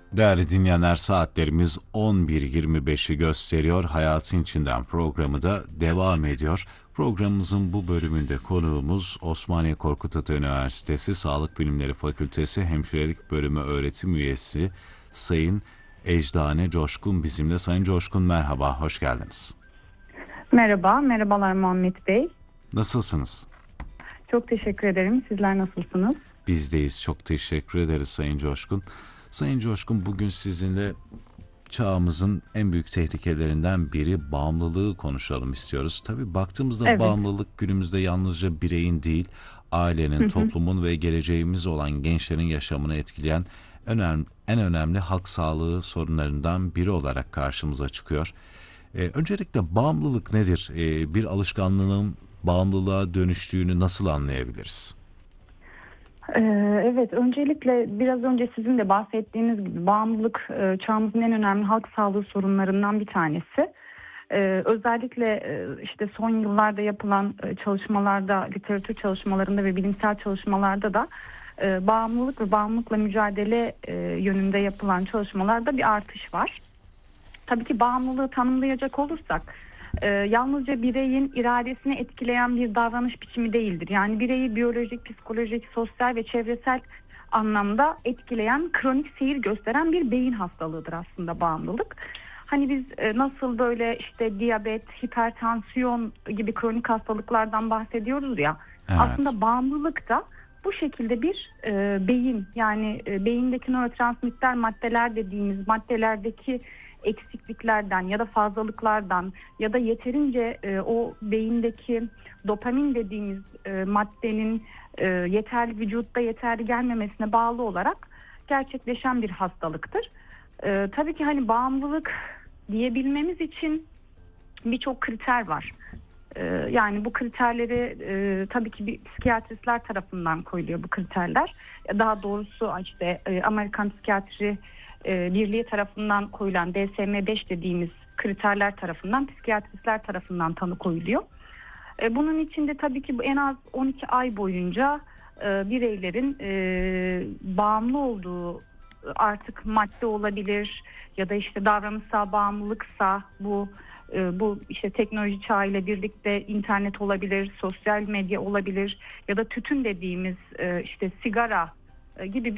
Değerli dinleyenler, saatlerimiz 11.25'i gösteriyor. Hayatın İçinden programı da devam ediyor. Programımızın bu bölümünde konuğumuz Osmaniye Korkut Ata Üniversitesi Sağlık Bilimleri Fakültesi Hemşirelik Bölümü öğretim üyesi Sayın Ecdane Coşkun bizimle. Sayın Coşkun, merhaba, hoş geldiniz. Merhaba, merhabalar Muhammed Bey. Nasılsınız? Çok teşekkür ederim. Sizler nasılsınız? Bizdeyiz, çok teşekkür ederiz Sayın Coşkun. Sayın Coşkun, bugün sizinle çağımızın en büyük tehlikelerinden biri bağımlılığı konuşalım istiyoruz. Tabii baktığımızda Evet. bağımlılık günümüzde yalnızca bireyin değil, ailenin, toplumun ve geleceğimiz olan gençlerin yaşamını etkileyen en önemli halk sağlığı sorunlarından biri olarak karşımıza çıkıyor. Öncelikle bağımlılık nedir? Bir alışkanlığın bağımlılığa dönüştüğünü nasıl anlayabiliriz? Evet, öncelikle biraz önce sizin de bahsettiğiniz gibi bağımlılık çağımızın en önemli halk sağlığı sorunlarından bir tanesi. Özellikle işte son yıllarda yapılan çalışmalarda, literatür çalışmalarında ve bilimsel çalışmalarda da bağımlılık ve bağımlılıkla mücadele yönünde yapılan çalışmalarda bir artış var. Tabii ki bağımlılığı tanımlayacak olursak yalnızca bireyin iradesini etkileyen bir davranış biçimi değildir. Yani bireyi biyolojik, psikolojik, sosyal ve çevresel anlamda etkileyen, kronik seyir gösteren bir beyin hastalığıdır aslında bağımlılık. Hani biz nasıl böyle işte diyabet, hipertansiyon gibi kronik hastalıklardan bahsediyoruz ya. Evet, Aslında bağımlılık da bu şekilde bir beyin, yani beyindeki nörotransmitter maddeler dediğimiz maddelerdeki eksikliklerden ya da fazlalıklardan ya da yeterince o beyindeki dopamin dediğimiz maddenin vücutta yeterli gelmemesine bağlı olarak gerçekleşen bir hastalıktır. Tabii ki hani bağımlılık diyebilmemiz için birçok kriter var. Yani bu kriterleri tabii ki bir psikiyatristler tarafından koyuluyor bu kriterler. Daha doğrusu işte Amerikan Psikiyatri Birliği tarafından koyulan DSM-5 dediğimiz kriterler tarafından, psikiyatristler tarafından tanı koyuluyor. Bunun içinde tabii ki bu en az 12 ay boyunca bireylerin bağımlı olduğu artık madde olabilir ya da işte davranışsal bağımlılıksa bu işte teknoloji çağıyla birlikte internet olabilir, sosyal medya olabilir ya da tütün dediğimiz işte sigara gibi